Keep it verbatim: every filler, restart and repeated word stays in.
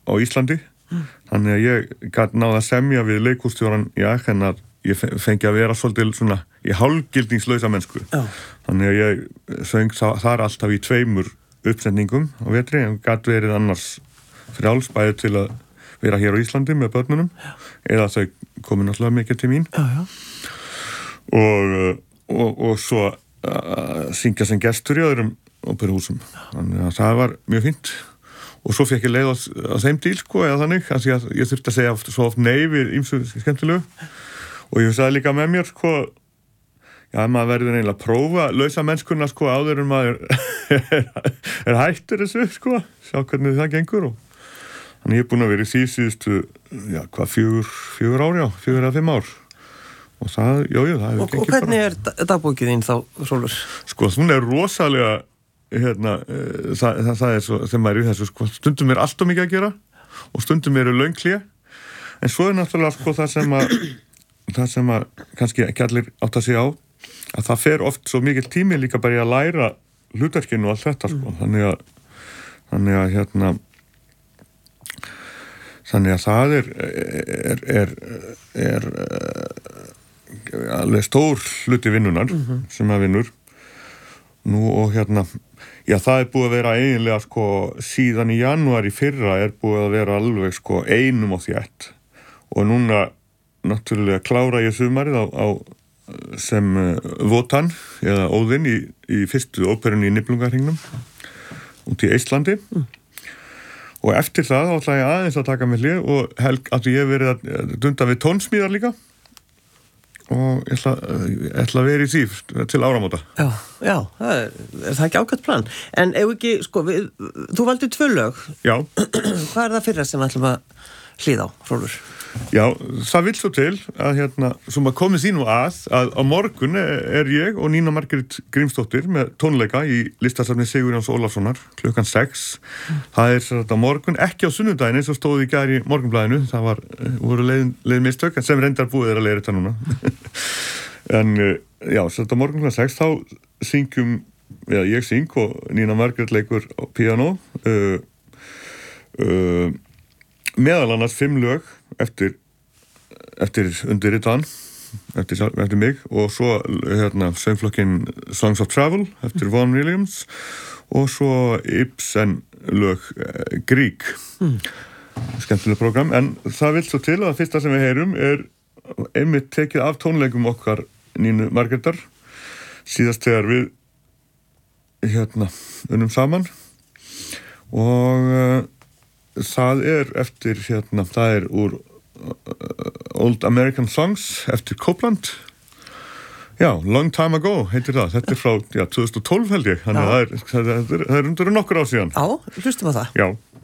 á Íslandi mm. þannig að ég gat náða að semja við leikhússtjóran í Aachen að ég fengi að vera svolítið svona í hálfgildingslausa mennsku Já. þannig að ég söng þar alltaf í tveimur uppsendingum á vetri en gat verið annars frjáls bæði til að vera hér á Íslandi með börnunum já. Eða þau komu náttúrulega mikið til mín já, já. Og, og, og svo að syngja sem gestur í öðrum óperuhúsum þannig að það var mjög fínt og svo fekk ég leið á, á þeim díl sko eða þannig að ég, ég þurfti að segja oft, svo oft nei við ýmsu skemmtilegu og ég sagði líka með mér sko já maður verður eiginlega að prófa lausa mennskuna sko áður en maður er, er hættur þessu sko sjá hvernig það gengur og þannig ég er búin að vera í því síðustu, já, hvað, fjögur, fjögur ár, já, fjögur eða fimm ár. Og það, jú, jú, það hefur gengið bara. Og hvernig er dagbókið þín þá, Hrólfur? Sko, hún er rosalega, hérna, uh, það, það, það er svo, þegar maður er í þessu, sko, stundum er allt of mikið að gera og stundum eru löng hlé. En svo er náttúrulega, sko, það sem að, það sem að kannski ekki allir átt að segja á, að það fer oft svo mikil tími líka bara í að læra hlutverkinu og allt þetta, sko. Mm. Þannig að, þannig að, hérna, Þannig að það er, er, er, er, er alveg stór hluti vinnunar mm-hmm. sem að vinnur. Nú og hérna, já það er búið að vera eiginlega sko síðan í janúar í fyrra er búið að vera alveg sko einum á þétt. Og núna náttúrulega klára ég sumarið á, á sem Wotan eða Óðinn í, í fyrstu óperunni í Niflungahringnum út í Íslandi. Mm. Og eftir það þá ætla ég aðeins að taka mig hlið og helg að ég hef verið að dunda við tónsmíðar líka og ég ætla, ég ætla að vera í því til áramóta. Já, já, það er, er það ekki ágætt plan. En ef ekki, sko, við, þú valdi tvö lög. Já. Hvað er það fyrra sem við ætlum að hlýða á, Hrólfur? Já, það vill svo til að hérna, sem að komið sínum að, að á morgun er ég og Nína Margrét Grímsdóttir með tónleika í listasafni Sigurjóns Ólafssonar klukkan sex. Mm. Það er þetta á morgun, ekki á sunnudaginn eins og stóð í gær í Morgunblaðinu, það var, voru leið, leið mistök, en sem reyndar búið er að leiða þetta núna. En já, þetta á morgun klukkan sex, þá syngjum, já, ég syng og Nína Margrét leikur á píanó, uh, uh, meðal annars fimm lög eftir, eftir undirritan, eftir, eftir mig og svo hérna, söngflokkinn Songs of Travel eftir Vaughan Williams og svo Ibsen lög eh, Grieg. Mm. Skemmtileg program, en það vill svo til að það fyrsta sem við heyrum er einmitt tekið af tónleikum okkar Nínu Margrétar síðast þegar við hérna unnum saman og uh, það er eftir, hérna, það er úr uh, Old American Songs eftir Copland. Já, Long Time Ago heitir það. Þetta er frá, já, tvö þúsund og tólf held ég. Þannig að það er, það er, það er undir nokkur ár síðan. Já, hlustum á það. Já.